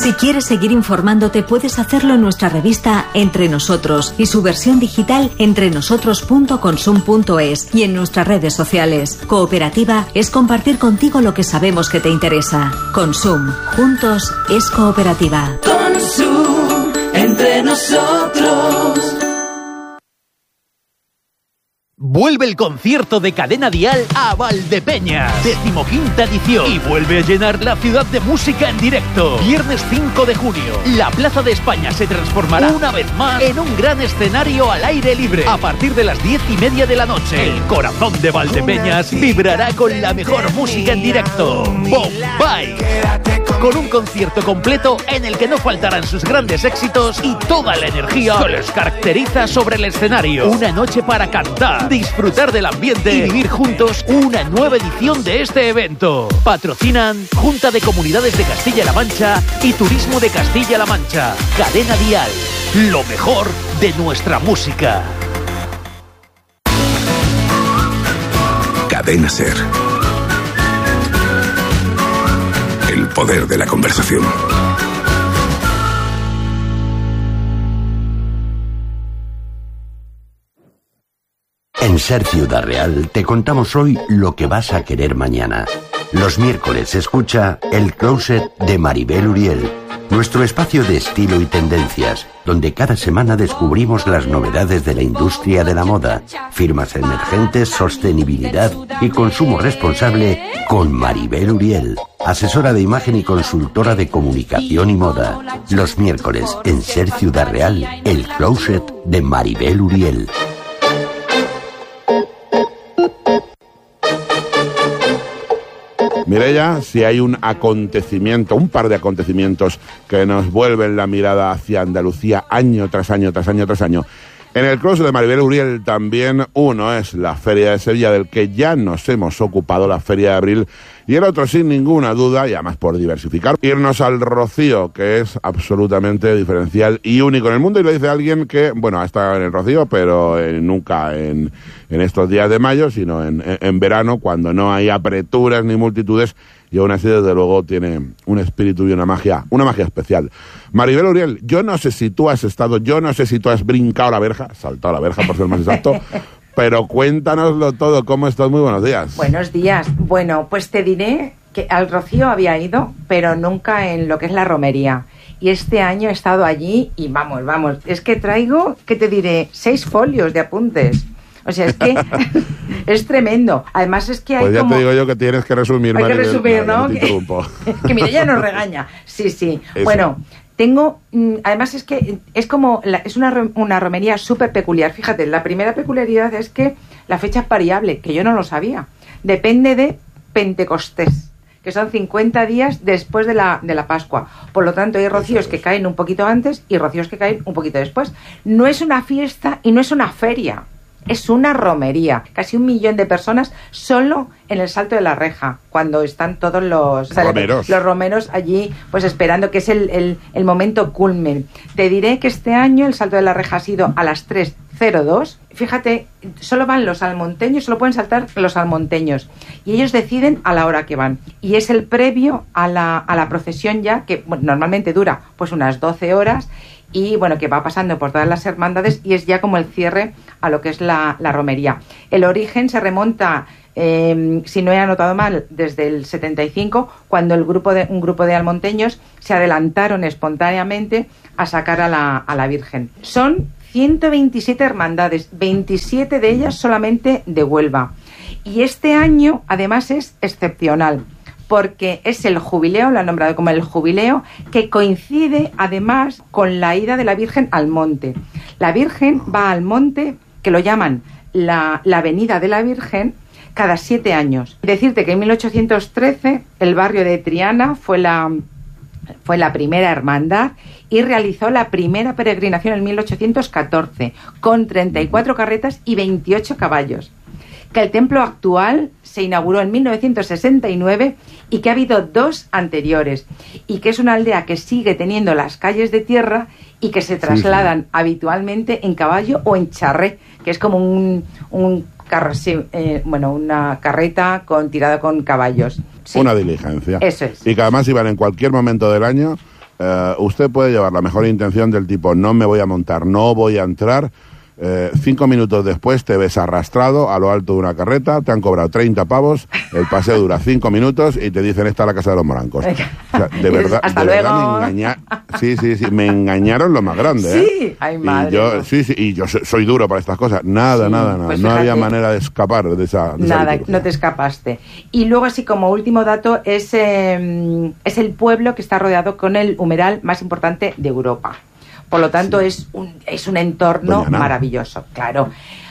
Si quieres seguir informándote, puedes hacerlo en nuestra revista Entre Nosotros y su versión digital entrenosotros.consum.es y en nuestras redes sociales. Cooperativa es compartir contigo lo que sabemos que te interesa. Consum. Juntos es cooperativa. Consum. Entre nosotros. Vuelve el concierto de Cadena Dial a Valdepeñas, 15ª edición, y vuelve a llenar la ciudad de música en directo. Viernes 5 de junio, la Plaza de España se transformará una vez más en un gran escenario al aire libre. A partir de las 10:30 de la noche, el corazón de Valdepeñas vibrará con la mejor música en directo. Bombay, con un concierto completo en el que no faltarán sus grandes éxitos y toda la energía que les caracteriza sobre el escenario. Una noche para cantar, disfrutar del ambiente y vivir juntos una nueva edición de este evento. Patrocinan Junta de Comunidades de Castilla-La Mancha y Turismo de Castilla-La Mancha. Cadena Dial, lo mejor de nuestra música. Cadena SER. El poder de la conversación. En SER Ciudad Real te contamos hoy lo que vas a querer mañana. Los miércoles escucha El Closet de Maribel Uriel, nuestro espacio de estilo y tendencias, donde cada semana descubrimos las novedades de la industria de la moda, firmas emergentes, sostenibilidad y consumo responsable con Maribel Uriel, asesora de imagen y consultora de comunicación y moda. Los miércoles en SER Ciudad Real, El Closet de Maribel Uriel. Mireia, si hay un acontecimiento, un par de acontecimientos que nos vuelven la mirada hacia Andalucía año tras año, tras año, tras año. En el Closet de Maribel Uriel también uno es la Feria de Sevilla, del que ya nos hemos ocupado, la Feria de Abril, y el otro, sin ninguna duda, y además por diversificar, irnos al Rocío, que es absolutamente diferencial y único en el mundo, y lo dice alguien que, bueno, ha estado en el Rocío, pero nunca en estos días de mayo, sino en verano, cuando no hay apreturas ni multitudes, y aún así, desde luego, tiene un espíritu y una magia especial. Maribel Uriel, yo no sé si tú has estado, yo no sé si tú has brincado la verja, saltado la verja, por ser más exacto, pero cuéntanoslo todo. ¿Cómo estás? Muy buenos días. Buenos días. Bueno, pues te diré que al Rocío había ido, pero nunca en lo que es la romería. Y este año he estado allí y vamos, es que traigo, ¿qué te diré? 6 folios de apuntes. O sea, es que es tremendo. Además es que hay pues ya como... te digo yo que tienes que resumir, Hay Maribel. que resumir, ¿no? Que Mireia nos regaña. Sí. Eso. Bueno, tengo... Además es que es como... es una romería súper peculiar. Fíjate, la primera peculiaridad es que la fecha es variable, que yo no lo sabía. Depende de Pentecostés, que son 50 días después de la Pascua. Por lo tanto, hay rocíos que caen un poquito antes y rocíos que caen un poquito después. No es una fiesta y no es una feria. Es una romería. Casi 1 millón de personas solo en el Salto de la Reja, cuando están todos los romeros allí, pues esperando, que es el momento culmen. Te diré que este año el Salto de la Reja ha sido a las 3:02. Fíjate, solo van los almonteños, solo pueden saltar los almonteños. Y ellos deciden a la hora que van. Y es el previo a la procesión ya, que bueno, normalmente dura pues unas 12 horas. Y bueno, que va pasando por todas las hermandades y es ya como el cierre a lo que es la romería. El origen se remonta, si no he anotado mal, desde el 75, cuando un grupo de almonteños se adelantaron espontáneamente a sacar a la Virgen. Son 127 hermandades, 27 de ellas solamente de Huelva. Y este año, además, es excepcional, porque es el jubileo, lo han nombrado como el jubileo, que coincide además con la ida de la Virgen al monte. La Virgen va al monte, que lo llaman la Avenida de la Virgen, cada 7 años. Decirte que en 1813 el barrio de Triana fue la primera hermandad y realizó la primera peregrinación en 1814, con 34 carretas y 28 caballos. Que el templo actual se inauguró en 1969 y que ha habido 2 anteriores, y que es una aldea que sigue teniendo las calles de tierra y que se trasladan habitualmente en caballo o en charré, que es como una carreta tirada con caballos. Sí. Una diligencia. Eso es. Y que además iban en cualquier momento del año, usted puede llevar la mejor intención del tipo, no me voy a montar, no voy a entrar. 5 minutos después te ves arrastrado a lo alto de una carreta, te han cobrado 30 pavos, el paseo dura 5 minutos y te dicen, esta es la casa de los morancos. O sea, de verdad, hasta de luego. verdad me engañaron. Sí, me engañaron lo más grande. Sí, ay, madre. Y yo soy duro para estas cosas. Nada. Pues no fíjate, había manera de escapar de esa nada, liturgia. no te escapaste. Y luego, así como último dato, es el pueblo que está rodeado con el humedal más importante de Europa. Por lo tanto, es un entorno maravilloso, claro.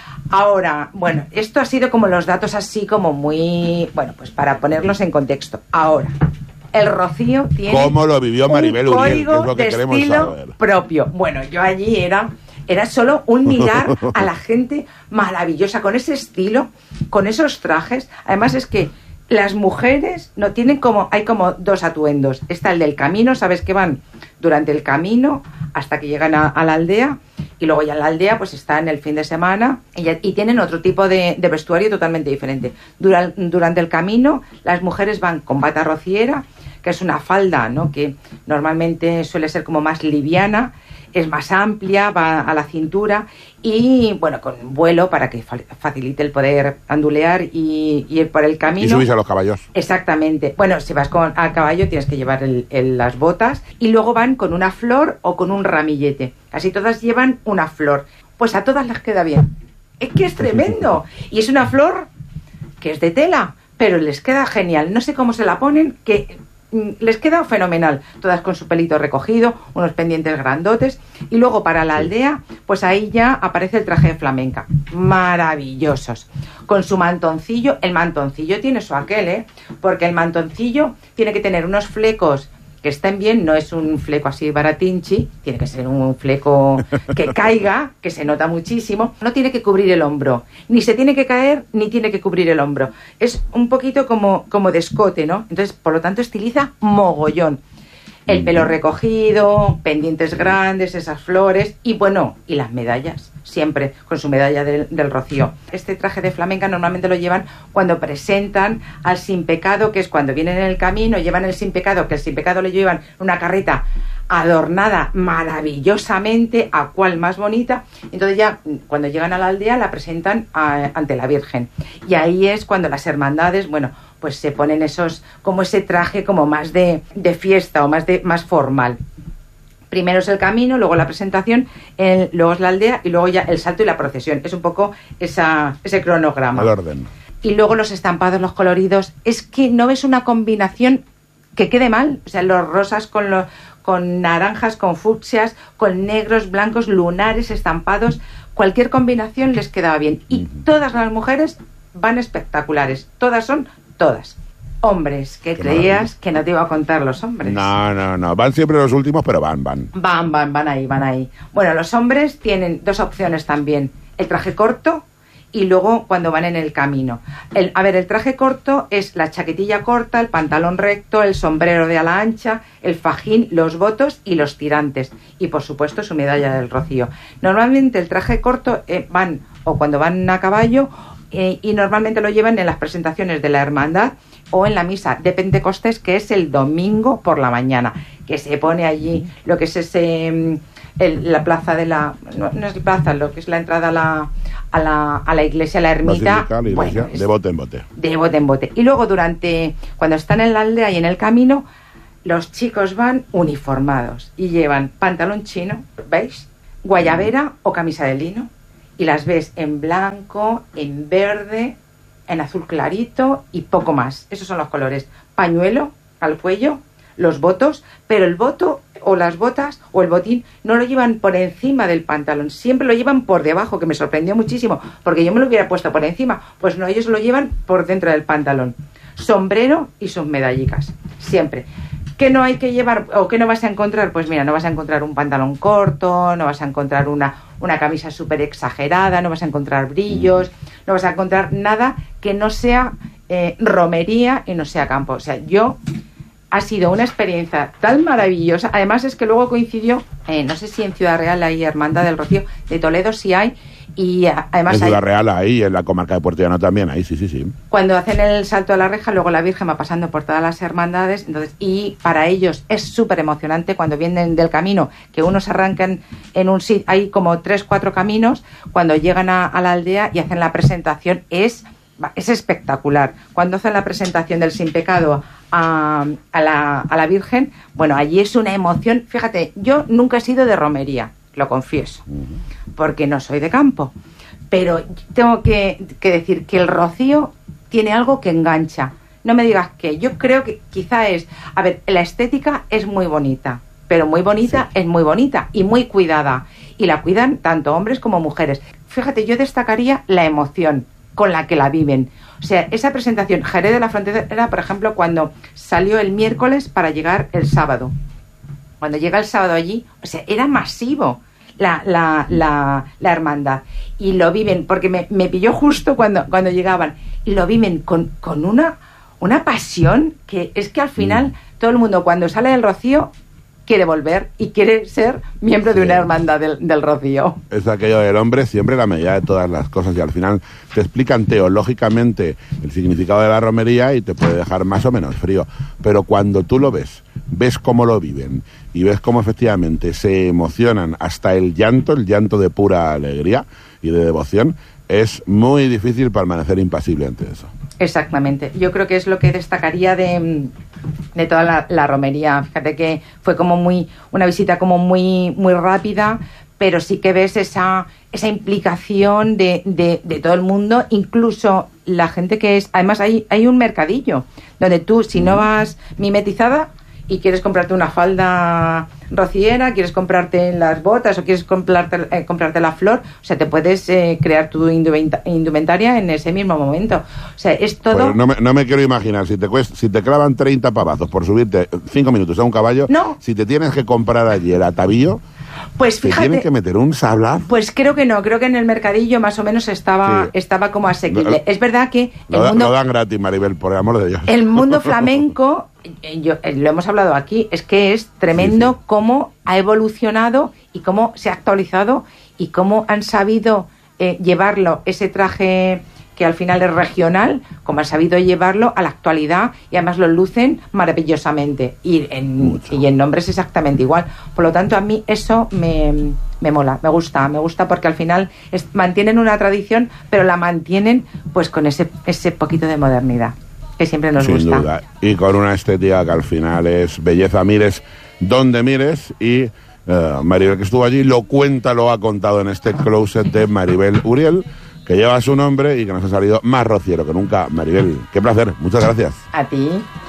Ahora, bueno, esto ha sido como los datos así como muy... Bueno, pues para ponerlos en contexto. Ahora, el Rocío tiene... ¿Cómo lo vivió Maribel Uriel? Que es lo que queremos saber. Propio. Bueno, yo allí era solo un mirar a la gente maravillosa, con ese estilo, con esos trajes. Además es que las mujeres no tienen hay como dos atuendos. Está el del camino, sabes que van durante el camino hasta que llegan a la aldea, y luego ya en la aldea pues están el fin de semana y tienen otro tipo de vestuario totalmente diferente. Durante el camino las mujeres van con bata rociera, que es una falda, ¿no?, que normalmente suele ser como más liviana, es más amplia, va a la cintura y, bueno, con vuelo para que facilite el poder ondular y ir por el camino. Y subís a los caballos. Exactamente. Bueno, si vas a caballo tienes que llevar las botas y luego van con una flor o con un ramillete. Casi todas llevan una flor. Pues a todas les queda bien. Es que es tremendo. Y es una flor que es de tela, pero les queda genial. No sé cómo se la ponen, que... les queda fenomenal, todas con su pelito recogido, unos pendientes grandotes, y luego para la aldea, pues ahí ya aparece el traje de flamenca, maravillosos, con su mantoncillo. El mantoncillo tiene su aquel, porque el mantoncillo tiene que tener unos flecos que estén bien, no es un fleco así baratinchi, tiene que ser un fleco que caiga, que se nota muchísimo, no tiene que cubrir el hombro, ni se tiene que caer, ni tiene que cubrir el hombro, es un poquito como de escote, ¿no? Entonces, por lo tanto, estiliza mogollón. El pelo recogido, pendientes grandes, esas flores y, bueno, y las medallas, siempre con su medalla del Rocío. Este traje de flamenca normalmente lo llevan cuando presentan al Sin Pecado, que es cuando vienen en el camino, llevan el Sin Pecado, que el Sin Pecado le llevan una carreta adornada maravillosamente, a cual más bonita. Entonces ya cuando llegan a la aldea la presentan ante la Virgen. Y ahí es cuando las hermandades, bueno, pues se ponen como ese traje como más de fiesta o más formal. Primero es el camino, luego la presentación, luego es la aldea y luego ya el salto y la procesión. Es un poco ese cronograma. El orden. Y luego los estampados, los coloridos. Es que no ves una combinación que quede mal. O sea, los rosas con naranjas, con fucsias, con negros, blancos, lunares, estampados. Cualquier combinación les quedaba bien. Y todas las mujeres van espectaculares. Todas. Hombres, que creías que no te iba a contar los hombres. No. Van siempre los últimos, pero van. Van ahí. Bueno, los hombres tienen dos opciones también. El traje corto y luego cuando van en el camino. El traje corto es la chaquetilla corta, el pantalón recto, el sombrero de ala ancha, el fajín, los botos y los tirantes. Y, por supuesto, su medalla del Rocío. Normalmente el traje corto van o cuando van a caballo y normalmente lo llevan en las presentaciones de la hermandad o en la misa de Pentecostés, que es el domingo por la mañana, que se pone allí lo que es la plaza de la... No es plaza, lo que es la entrada a la iglesia, la ermita. La iglesia, bueno, de bote en bote. De bote en bote. Y luego cuando están en la aldea y en el camino, los chicos van uniformados y llevan pantalón chino, ¿veis? Guayabera o camisa de lino. Y las ves en blanco, en verde, en azul clarito y poco más. Esos son los colores. Pañuelo al cuello, los botos, pero el boto o las botas o el botín no lo llevan por encima del pantalón, siempre lo llevan por debajo, que me sorprendió muchísimo, porque yo me lo hubiera puesto por encima. Pues no, ellos lo llevan por dentro del pantalón. Sombrero y sus medallicas, siempre. ¿Qué no hay que llevar o qué no vas a encontrar? Pues mira, no vas a encontrar un pantalón corto, no vas a encontrar una camisa súper exagerada, no vas a encontrar brillos, no vas a encontrar nada que no sea romería y no sea campo. O sea, ha sido una experiencia tan maravillosa. Además es que luego coincidió, no sé si en Ciudad Real hay Hermandad del Rocío, de Toledo sí hay, además en Ciudad Real, ahí, en la comarca de Puerto Llano también, ahí, sí. Cuando hacen el salto a la reja, luego la Virgen va pasando por todas las hermandades, entonces, y para ellos es súper emocionante cuando vienen del camino, que unos arrancan en un sitio, hay como 3-4 caminos, cuando llegan a la aldea y hacen la presentación, es espectacular. Cuando hacen la presentación del Sin Pecado a la Virgen, bueno, allí es una emoción. Fíjate, yo nunca he sido de romería, lo confieso, porque no soy de campo, pero tengo que decir que el rocío tiene algo que engancha. No me digas que, yo creo que quizá es, a ver, la estética es muy bonita, pero muy bonita, sí, es muy bonita y muy cuidada, y la cuidan tanto hombres como mujeres. Fíjate, yo destacaría la emoción con la que la viven. O sea, esa presentación, Jerez de la Frontera, por ejemplo, cuando salió el miércoles para llegar el sábado. Cuando llega el sábado allí, o sea, era masivo la hermandad. Y lo viven, porque me pilló justo cuando llegaban, y lo viven con una pasión que es que al final todo el mundo cuando sale del rocío quiere volver y quiere ser miembro de una hermandad del Rocío. Es aquello del hombre siempre la medida de todas las cosas, y al final te explican teológicamente el significado de la romería y te puede dejar más o menos frío, pero cuando tú lo ves cómo lo viven y ves cómo efectivamente se emocionan hasta el llanto de pura alegría y de devoción, es muy difícil permanecer impasible ante eso. Exactamente, yo creo que es lo que destacaría de toda la romería. Fíjate que fue como una visita como muy rápida, pero sí que ves esa implicación de todo el mundo, incluso la gente que es, además hay un mercadillo donde tú, si no vas mimetizada y quieres comprarte una falda rociera, quieres comprarte las botas o quieres comprarte la flor, o sea, te puedes crear tu indumentaria en ese mismo momento. O sea, es todo... Pues no me quiero imaginar, si te clavan 30 pavazos por subirte 5 minutos a un caballo, no, si te tienes que comprar allí el atavío, pues fíjate, ¿te tienen que meter un sablazo? Pues creo que no, creo que en el mercadillo más o menos estaba como asequible. Es verdad que lo dan gratis, Maribel, por el amor de Dios. El mundo flamenco, lo hemos hablado aquí, es que es tremendo cómo ha evolucionado y cómo se ha actualizado y cómo han sabido llevarlo, ese traje que al final es regional, como han sabido llevarlo a la actualidad, y además lo lucen maravillosamente, y en nombres exactamente igual. Por lo tanto, a mí eso me mola, me gusta porque al final mantienen una tradición, pero la mantienen pues con ese poquito de modernidad que siempre nos gusta. Sin duda, y con una estética que al final es belleza, mires donde mires, y Maribel, que estuvo allí, lo ha contado en este closet de Maribel Uriel, que lleva su nombre y que nos ha salido más rociero que nunca. Maribel, qué placer, muchas gracias. A ti.